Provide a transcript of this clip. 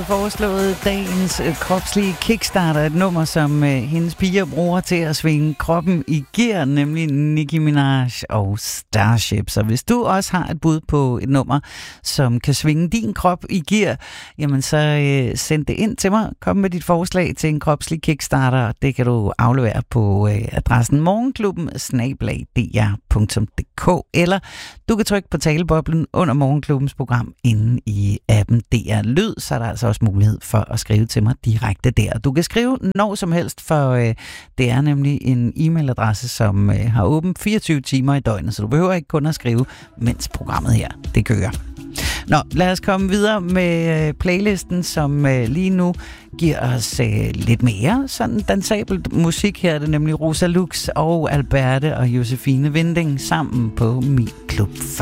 fået foreslået dagens kropslige kickstarter, et nummer, som hendes piger bruger til at svinge kroppen i gear, nemlig Nicki Minaj og Starship. Så hvis du også har et bud på et nummer, som kan svinge din krop i gear, jamen så send det ind til mig. Kom med dit forslag til en kropslig kickstarter. Det kan du aflevere på adressen morgenklubben@dr.dk, eller du kan trykke på taleboblen under Morgenklubbens program inde i appen DR Lyd, så er der altså også mulighed for at skrive til mig direkte der. Du kan skrive når som helst, for det er nemlig en e-mailadresse, som har åbent 24 timer i døgnet, så du behøver ikke kun at skrive, mens programmet her, det kører. Nå, lad os komme videre med playlisten, som lige nu giver os lidt mere sådan dansabelt musik her. Det er nemlig Rosa Lux og Alberte og Josefine Winding sammen på Min Klub 40.